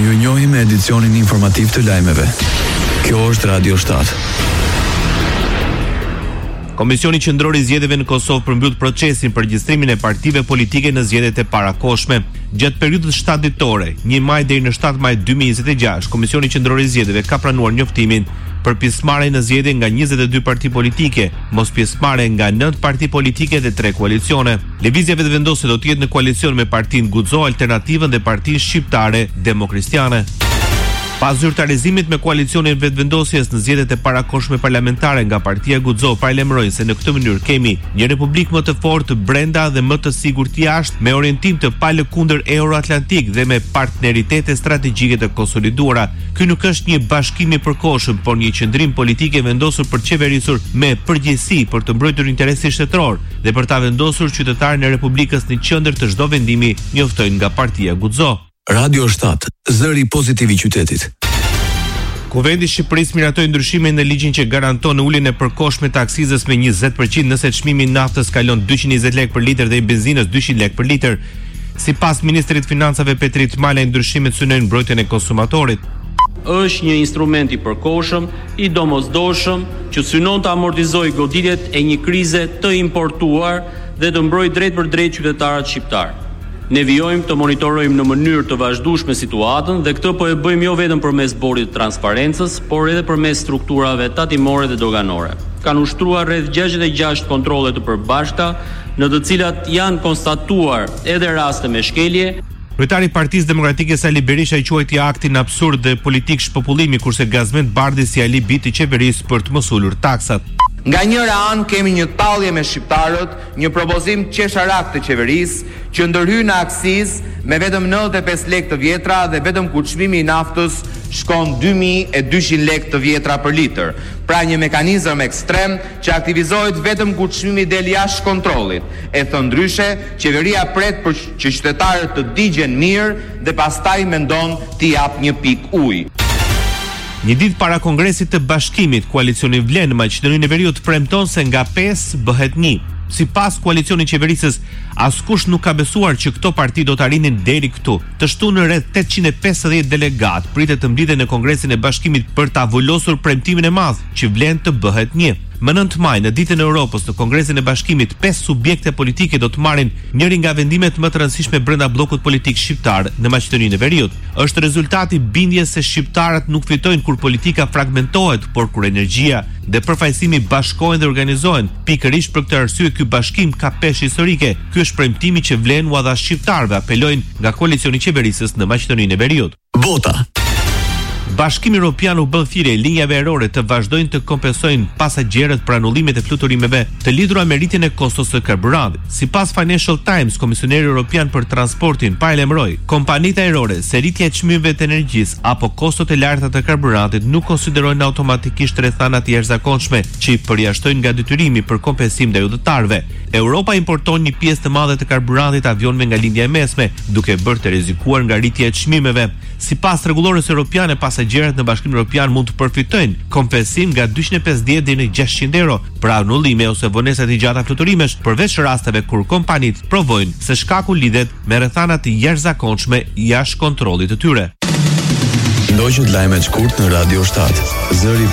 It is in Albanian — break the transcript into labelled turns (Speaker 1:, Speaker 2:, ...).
Speaker 1: Ju njohim me edicionin informativ të lajmeve. Kjo është Radio 7.
Speaker 2: Komisioni Qendror i Zgjedhjeve në Kosovë përmbyll procesin për regjistrimin e partive politike në zgjedhjet e parakohshme. Gjatë periudhës 7 ditore, 1 maj deri në 7 maj 2026, Komisioni Qendror i Zgjedhjeve ka pranuar njoftimin për pjesëmarrje në zgjedhje nga 22 parti politike, mos pjesëmarrje nga 9 parti politike dhe 3 koalicione. Lëvizja vetëvendosje do të jetë në koalicion me partinë Guxo Alternativën dhe Partinë Shqiptare Demokratiane. Pas zyrtarizimit me koalicionin vetëvendosjes në zgjedhjet e parakohshme parlamentare nga Partia Guxo, paralajmërojnë se në këtë mënyrë kemi një republikë më të fortë brenda dhe më të sigurt jashtë, me orientim të palëkundër euroatlantik dhe me partneritete strategjike të konsoliduara. Ky nuk është një bashkim i përkohshëm, por një qendrim politik i vendosur për qeverisur me përgjegjësi për të mbrojtur interesin shtetëror dhe për ta vendosur qytetarën e Republikës në qendër të çdo vendimi, njoftojnë nga Partia Guxo.
Speaker 1: Radio 7, zëri pozitiv i qytetit.
Speaker 2: Kuvendi i Shqipërisë miratoi ndryshime në ligjin që garanton uljen e përkohshme të aksizës me 20% nëse çmimi i naftës kalon 220 lekë për litër dhe i benzinës 200 lekë për litër. Sipas ministrit financave Petrit Malaj, ndryshimet synojnë mbrojtjen e konsumatorit.
Speaker 3: Është një instrument i përkohshëm, i domosdoshëm, që synon të amortizojë goditjet e një krize të importuar dhe të mbrojë drejt për drejt qytetarët shqiptar. Ne vijojmë të monitorojmë në mënyrë të vazhdueshme situatën dhe këtë po e bëjmë jo vetëm përmes bordit të transparencës, por edhe përmes strukturave tatimore dhe doganore. Kanë ushtruar rreth 66 kontrolle të përbashkëta, në të cilat janë konstatuar edhe raste me shkelje.
Speaker 2: Kryetari i Partisë Demokratike Sali Berisha i quajti aktin absurd dhe politik shpopullimi, kurse Gazmend Bardhi si alibi të qeverisë për të mos ulur taksat.
Speaker 4: Nga njëra anë kemi një tallje me shqiptarët, një propozim qesharak të qeverisë që ndërhyn në aksizë me vetëm 95 lekë të vjetra dhe vetëm kur çmimi i naftës shkon 2200 lekë të vjetra për litër. Pra një mekanizëm ekstrem që aktivizohet vetëm kur çmimi del jashtë kontrollit. E thënë ndryshe, qeveria pret për që qytetarët të digjen mirë dhe pastaj mendon t'i jap një pikë ujë.
Speaker 2: Një ditë para Kongresit të Bashkimit, koalicioni Vlen në Maqedoninë e Veriut premton se nga 5 bëhet 1. Sipas koalicionit qeverisës, askush nuk ka besuar që këto parti do të arrinin deri këtu. Të shtunë rreth 850 delegat pritet të mblidhen në Kongresin e Bashkimit për ta vulosur premtimin e madh që Vlen të bëhet 1. Më 9 maj, në ditën e Europës, në Kongresin e Bashkimit, 5 subjekte politike do të marrin njëri nga vendimet më të rëndësishme brenda bllokut politik shqiptar në Maqedoninë e Veriut. Është rezultati bindjes se shqiptarët nuk fitojnë kur politika fragmentohet, por kur energjia dhe përfaqësimi bashkohen dhe organizohen. Pikërisht për këtë arsye ky bashkim ka peshë historike. Ky është premtimi që Vlen u dha shqiptarëve, apelojnë nga koalicioni i qeverisës në Maqedoninë e Veriut.
Speaker 1: Vota.
Speaker 2: Bashkimi Evropian u bën thirrje linjave ajrore të vazhdojnë të kompensojnë pasagerët për anullimet e fluturimeve të lidhura me rritjen e kostos së karburantit. Sipas Financial Times, Komisioneri Evropian për Transportin paralajmëroi kompanitë ajrore se rritja e çmimeve të energjisë apo kostot e larta të karburantit nuk konsiderojnë automatikisht rrethana të jashtëzakonshme që i përjashtojnë nga detyrimi për kompensim ndaj udhëtarëve. Europa importon një pjesë të madhe të karburantit avionëve nga lindja e mesme, duke bërë të rrezikuar nga rritja e çmimeve. Sipas rregullores europiane, pasagerët në Bashkimin Evropian mund të përfitojnë kompensim nga 250 deri në 600 euro për anullime ose vonesa të gjata fluturimesh, përveç rasteve kur kompanitë provojnë se shkaku lidhet me rrethana të jashtëzakonshme jashtë kontrollit të tyre.
Speaker 1: Ndoqët lajmet shkurt në Radio 7. Zëri